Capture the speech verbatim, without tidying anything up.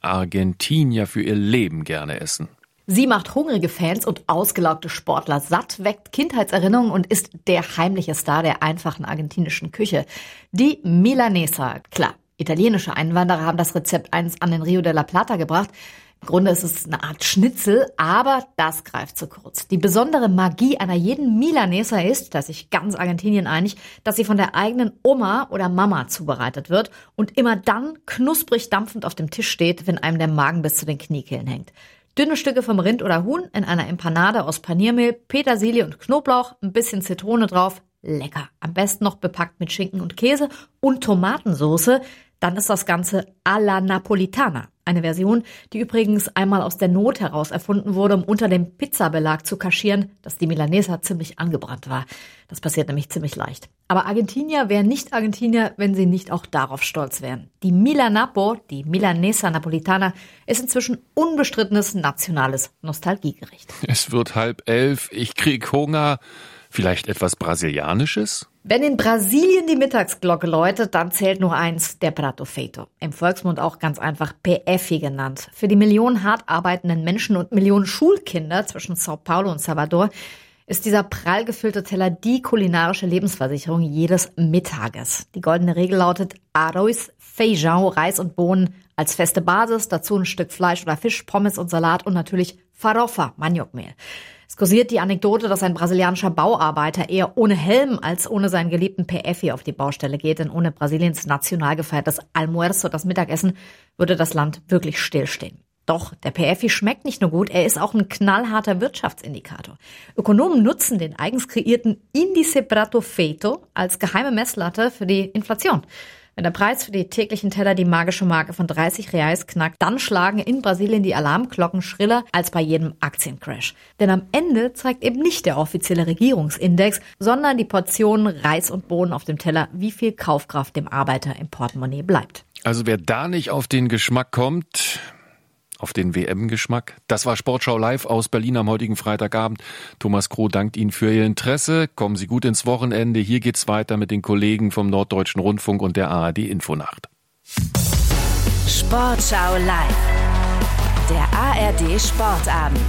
Argentinier für ihr Leben gerne essen. Sie macht hungrige Fans und ausgelaugte Sportler satt, weckt Kindheitserinnerungen und ist der heimliche Star der einfachen argentinischen Küche. Die Milanesa. Klar, italienische Einwanderer haben das Rezept einst an den Rio de la Plata gebracht. Im Grunde ist es eine Art Schnitzel, aber das greift zu kurz. Die besondere Magie einer jeden Milanesa ist, dass sich ganz Argentinien einig, dass sie von der eigenen Oma oder Mama zubereitet wird und immer dann knusprig dampfend auf dem Tisch steht, wenn einem der Magen bis zu den Kniekehlen hängt. Dünne Stücke vom Rind oder Huhn in einer Empanade aus Paniermehl, Petersilie und Knoblauch, ein bisschen Zitrone drauf. Lecker. Am besten noch bepackt mit Schinken und Käse und Tomatensoße. Dann ist das Ganze alla Napolitana. Eine Version, die übrigens einmal aus der Not heraus erfunden wurde, um unter dem Pizzabelag zu kaschieren, dass die Milanesa ziemlich angebrannt war. Das passiert nämlich ziemlich leicht. Aber Argentinier wären nicht Argentinier, wenn sie nicht auch darauf stolz wären. Die Milanapo, die Milanesa Napolitana, ist inzwischen unbestrittenes nationales Nostalgiegericht. Es wird halb elf, ich krieg Hunger. Vielleicht etwas Brasilianisches? Wenn in Brasilien die Mittagsglocke läutet, dann zählt nur eins, der Prato Feito. Im Volksmund auch ganz einfach P F I genannt. Für die Millionen hart arbeitenden Menschen und Millionen Schulkinder zwischen Sao Paulo und Salvador ist dieser prall gefüllte Teller die kulinarische Lebensversicherung jedes Mittages. Die goldene Regel lautet Arroz, Feijão, Reis und Bohnen als feste Basis, dazu ein Stück Fleisch oder Fisch, Pommes und Salat und natürlich Farofa, Maniokmehl. Es kursiert die Anekdote, dass ein brasilianischer Bauarbeiter eher ohne Helm als ohne seinen geliebten P F I auf die Baustelle geht, denn ohne Brasiliens national gefeiertes Almuerzo, das Mittagessen, würde das Land wirklich stillstehen. Doch, der P F I schmeckt nicht nur gut, er ist auch ein knallharter Wirtschaftsindikator. Ökonomen nutzen den eigens kreierten Índice Prato Feito als geheime Messlatte für die Inflation. Wenn der Preis für die täglichen Teller die magische Marke von dreißig Reais knackt, dann schlagen in Brasilien die Alarmglocken schriller als bei jedem Aktiencrash. Denn am Ende zeigt eben nicht der offizielle Regierungsindex, sondern die Portionen Reis und Bohnen auf dem Teller, wie viel Kaufkraft dem Arbeiter im Portemonnaie bleibt. Also wer da nicht auf den Geschmack kommt, auf den W M-Geschmack. Das war Sportschau live aus Berlin am heutigen Freitagabend. Thomas Kroh dankt Ihnen für Ihr Interesse. Kommen Sie gut ins Wochenende. Hier geht's weiter mit den Kollegen vom Norddeutschen Rundfunk und der A R D-Infonacht. Sportschau live. Der A R D-Sportabend.